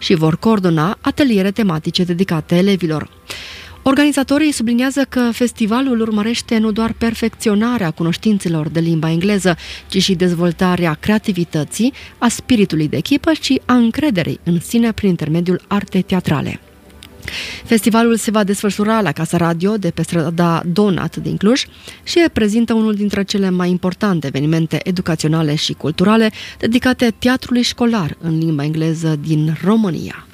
și vor coordona ateliere tematice dedicate elevilor. Organizatorii subliniază că festivalul urmărește nu doar perfecționarea cunoștințelor de limba engleză, ci și dezvoltarea creativității, a spiritului de echipă și a încrederii în sine prin intermediul artei teatrale. Festivalul se va desfășura la Casa Radio de pe strada Donat din Cluj și reprezintă unul dintre cele mai importante evenimente educaționale și culturale dedicate teatrului școlar în limba engleză din România.